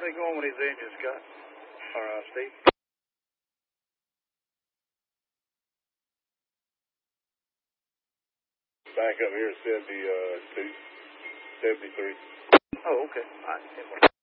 they going with these engines, Scott? All right, Steve. Back up here at 72, 73. Oh, okay. All right.